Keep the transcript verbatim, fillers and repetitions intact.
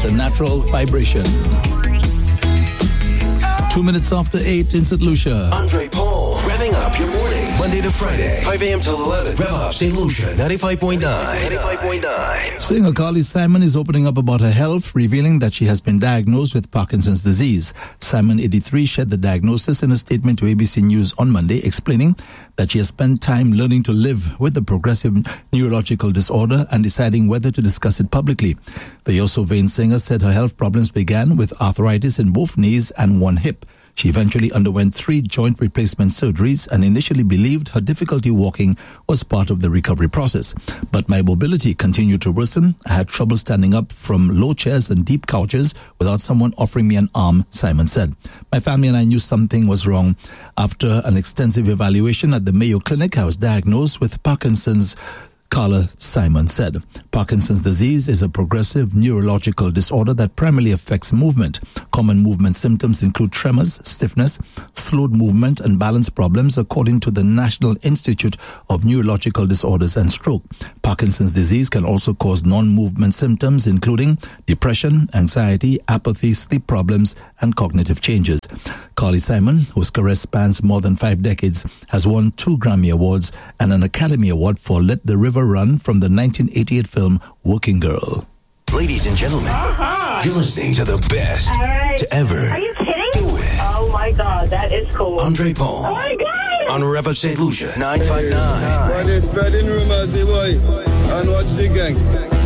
It's a natural vibration. Two minutes after eight in Saint Lucia. Andre Paul, revving up your mornings. Monday to Friday, five a.m. till eleven. Rev up Saint Lucia, ninety-five point nine. ninety-five point nine. Singer Carly Simon is opening up about her health, revealing that she has been diagnosed with Parkinson's disease. Simon, eighty-three, shared the diagnosis in a statement to A B C News on Monday, explaining that she has spent time learning to live with the progressive neurological disorder and deciding whether to discuss it publicly. The Yoso-Vane singer said her health problems began with arthritis in both knees and one hip. She eventually underwent three joint replacement surgeries and initially believed her difficulty walking was part of the recovery process. But my mobility continued to worsen. I had trouble standing up from low chairs and deep couches without someone offering me an arm, Simon said. My family and I knew something was wrong. After an extensive evaluation at the Mayo Clinic, I was diagnosed with Parkinson's, Carla Simon said. Parkinson's disease is a progressive neurological disorder that primarily affects movement. Common movement symptoms include tremors, stiffness, slowed movement, and balance problems, according to the National Institute of Neurological Disorders and Stroke. Parkinson's disease can also cause non-movement symptoms, including depression, anxiety, apathy, sleep problems, and cognitive changes. Carly Simon, whose career spans more than five decades, has won two Grammy Awards and an Academy Award for Let the River Run from the nineteen eighty-eight film Working Girl. Ladies and gentlemen, uh-huh. You're listening to the best right. to ever. Are you kidding? Do it. Oh my God, that is cool. Andre Paul. Oh my God. On Rev Up Saint Lucia, nine five nine. Why they spreading rumors, boy? And watch the gang.